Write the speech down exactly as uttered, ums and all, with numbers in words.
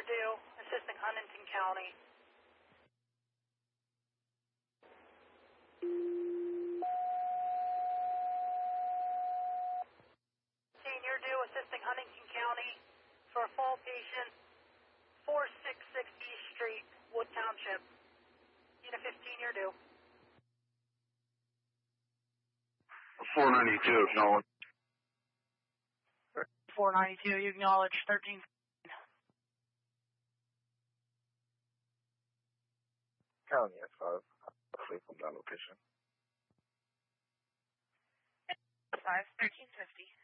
due, assisting Huntington County. Senior due, assisting Huntington County for a fall patient, four sixty-six East Street, Wood Township. Unit fifteen, you're due. four ninety-two, acknowledge. four ninety-two, you acknowledge, thirteen. County S five, hopefully from that location. five, thirteen fifty.